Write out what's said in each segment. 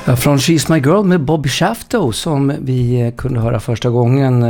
Från She's My Girl med Bobby Shafto som vi kunde höra första gången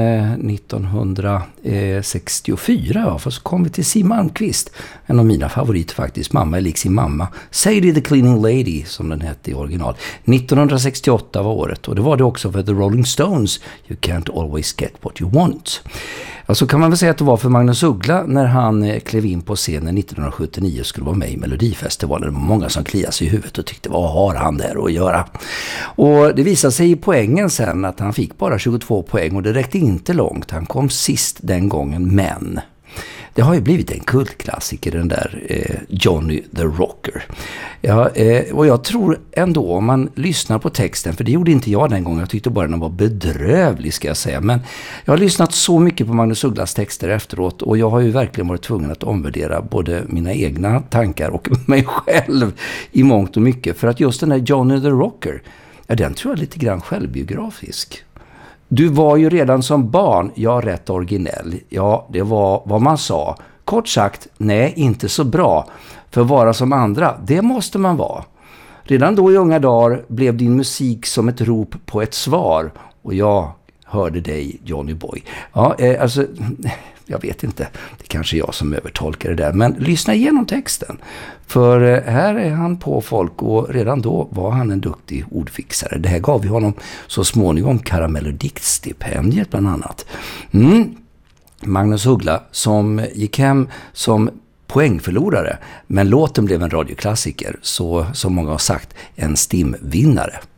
1964. Ja, för så kom vi till Siw Malmkvist, en av mina favoriter faktiskt. Mamma är lik sin mamma. Sadie the Cleaning Lady som den hette i original. 1968 var året och det var det också för The Rolling Stones. You can't always get what you want. Ja, så kan man väl säga att det var för Magnus Uggla när han klev in på scenen 1979 och skulle vara med i Melodifestivalen. Det var många som kliade sig i huvudet och tyckte, vad har han där att göra? Och det visade sig i poängen sen att han fick bara 22 poäng och det räckte inte långt. Han kom sist den gången, men det har ju blivit en kultklassiker, den där Johnny the Rocker. Ja, och jag tror ändå om man lyssnar på texten, för det gjorde inte jag den gången, jag tyckte bara den var bedrövlig ska jag säga, men jag har lyssnat så mycket på Magnus Ugglas texter efteråt och jag har ju verkligen varit tvungen att omvärdera både mina egna tankar och mig själv i mångt och mycket, för att just den där Johnny the Rocker, ja, den tror jag är lite grann självbiografisk. Du var ju redan som barn, ja, rätt originell. Ja, det var vad man sa. Kort sagt, nej, inte så bra. För vara som andra, det måste man vara. Redan då i unga dagar blev din musik som ett rop på ett svar. Och jag hörde dig, Johnny Boy. Ja, alltså, jag vet inte. Det kanske är jag som övertolkar det där. Men lyssna igenom texten. För här är han på folk och redan då var han en duktig ordfixare. Det här gav vi honom så småningom Karamell- och diktstipendiet bland annat. Magnus Uggla som gick hem som poängförlorare. Men låten blev en radioklassiker. Så som många har sagt, en stimvinnare.